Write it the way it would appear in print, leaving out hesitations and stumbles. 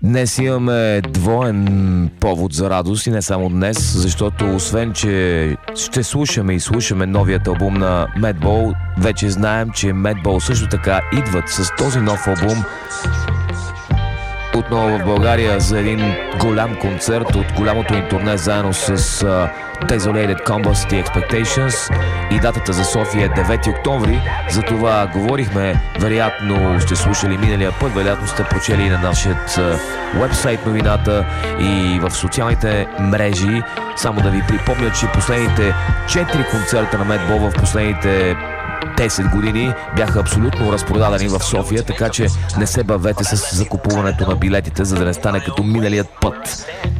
Днес имаме двоен повод за радост и не само днес, защото освен, че ще слушаме и слушаме новият албум на Madball, вече знаем, че Madball също така идват с този нов албум отново в България за един голям концерт от голямото им турне заедно с Desolated Combust Expectations, и датата за София е 9 октомври. За това говорихме, вероятно сте слушали миналия път, вероятно сте прочели и на нашия вебсайт новината и в социалните мрежи. Само да ви припомня, че последните 4 концерта на Madball в последните 10 години бяха абсолютно разпродадени в София, така че не се бавете с закупуването на билетите, за да не стане като миналият път.